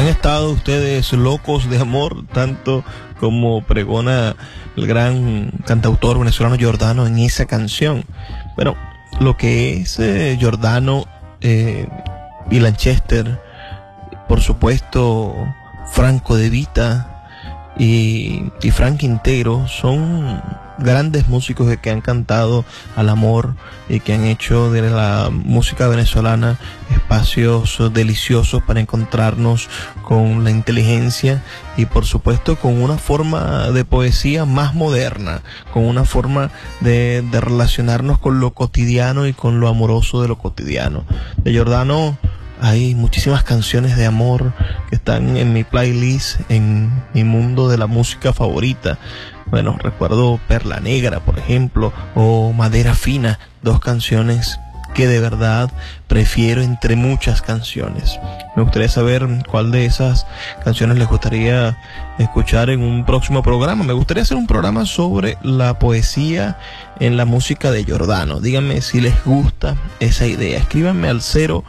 ¿Han estado ustedes locos de amor, tanto como pregona el gran cantautor venezolano Giordano en esa canción? Bueno, lo que es Giordano y Lanchester, por supuesto Franco De Vita y Frank Quintero, son grandes músicos que han cantado al amor y que han hecho de la música venezolana espacios deliciosos para encontrarnos con la inteligencia y por supuesto con una forma de poesía más moderna, con una forma de relacionarnos con lo cotidiano y con lo amoroso de lo cotidiano. De Giordano hay muchísimas canciones de amor que están en mi playlist, en mi mundo de la música favorita. Bueno, recuerdo Perla Negra, por ejemplo, o Madera Fina, dos canciones que de verdad prefiero entre muchas canciones. Me gustaría saber cuál de esas canciones les gustaría escuchar en un próximo programa. Me gustaría hacer un programa sobre la poesía en la música de Giordano. Díganme si les gusta esa idea. Escríbanme al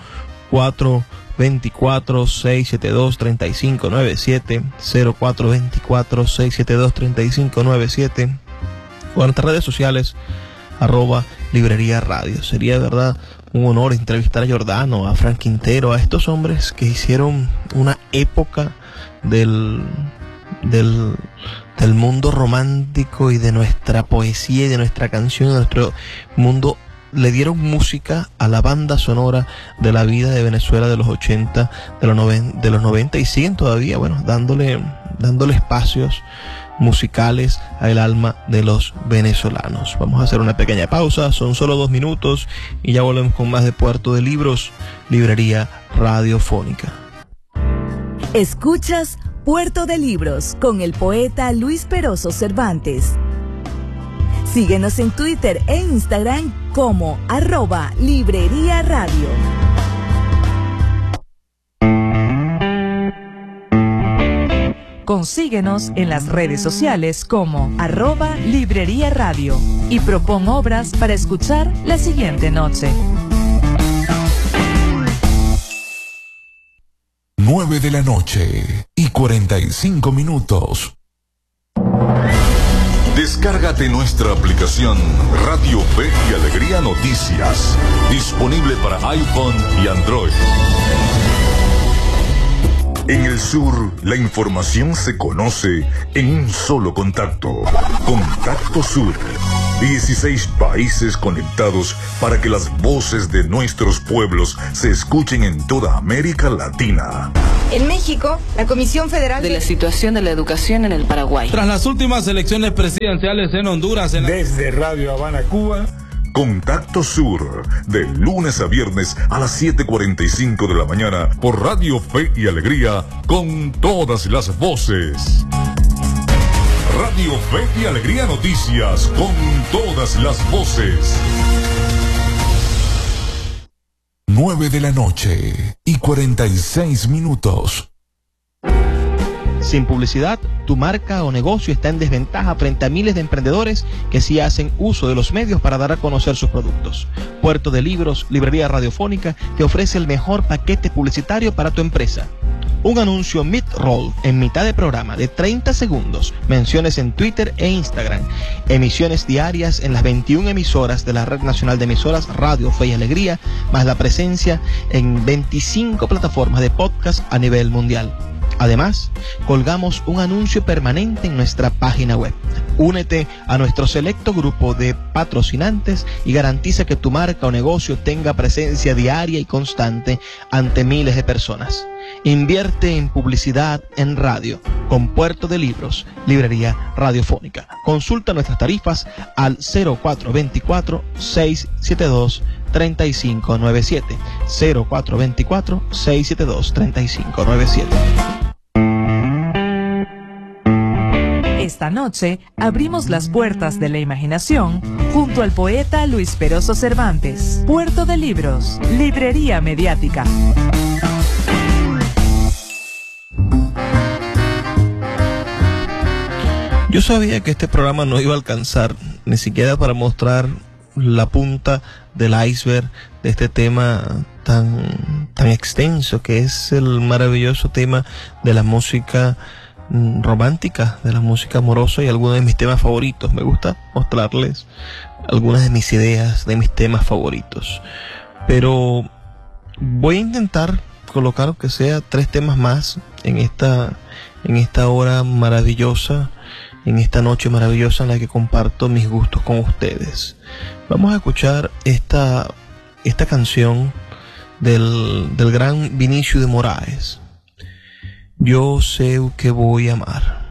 0424-672-3597, 0424-672-3597, o en nuestras redes sociales, @Librería Radio. Sería de verdad un honor entrevistar a Giordano, a Frank Quintero, a estos hombres que hicieron una época del mundo romántico y de nuestra poesía y de nuestra canción, de nuestro mundo. Le dieron música a la banda sonora de la vida de Venezuela de los 80, de los 90 y siguen todavía, bueno, dándole espacios musicales al alma de los venezolanos. Vamos a hacer una pequeña pausa, son solo 2 minutos y ya volvemos con más de Puerto de Libros, Librería Radiofónica. Escuchas Puerto de Libros con el poeta Luis Peroso Cervantes. Síguenos en Twitter e Instagram como @Librería Radio. Consíguenos en las redes sociales como @Librería Radio y propon obras para escuchar la siguiente noche. 9 de la noche y 45 minutos. Descárgate nuestra aplicación Radio Fe y Alegría Noticias, disponible para iPhone y Android. En el sur, la información se conoce en un solo contacto. Contacto Sur. 16 países conectados para que las voces de nuestros pueblos se escuchen en toda América Latina. En México, la Comisión Federal de la Situación de la Educación en el Paraguay. Tras las últimas elecciones presidenciales en Honduras. Desde Radio Habana, Cuba. Contacto Sur, de lunes a viernes a las 7:45 de la mañana por Radio Fe y Alegría, con todas las voces. Radio Fe y Alegría Noticias, con todas las voces. 9 de la noche y 46 minutos. Sin publicidad, tu marca o negocio está en desventaja frente a miles de emprendedores que sí hacen uso de los medios para dar a conocer sus productos. Puerto de Libros, Librería Radiofónica, te ofrece el mejor paquete publicitario para tu empresa. Un anuncio mid-roll en mitad de programa de 30 segundos, menciones en Twitter e Instagram, emisiones diarias en las 21 emisoras de la Red Nacional de Emisoras Radio Fe y Alegría, más la presencia en 25 plataformas de podcast a nivel mundial. Además, colgamos un anuncio permanente en nuestra página web. Únete a nuestro selecto grupo de patrocinantes y garantiza que tu marca o negocio tenga presencia diaria y constante ante miles de personas. Invierte en publicidad en radio con Puerto de Libros, Librería Radiofónica. Consulta nuestras tarifas al 0424-672-3597. 0424-672-3597. Esta noche abrimos las puertas de la imaginación junto al poeta Luis Peroso Cervantes. Puerto de Libros, Librería Mediática. Yo sabía que este programa no iba a alcanzar ni siquiera para mostrar la punta del iceberg de este tema tan extenso, que es el maravilloso tema de la música romántica, de la música amorosa, y algunos de mis temas favoritos. Me gusta mostrarles algunas de mis ideas, de mis temas favoritos. Pero voy a intentar colocar, aunque sea 3 temas más en esta hora maravillosa, en esta noche maravillosa en la que comparto mis gustos con ustedes. Vamos a escuchar esta canción del gran Vinicio de Moraes. Yo sé que voy a amar.